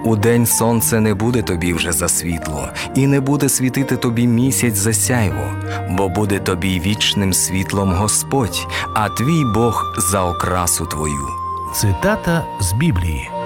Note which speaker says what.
Speaker 1: Удень сонце не буде тобі вже за світло, і не буде світити тобі місяць за сяйво, бо буде тобі вічним світлом Господь, а твій Бог за окрасу твою.
Speaker 2: Цитата з Біблії.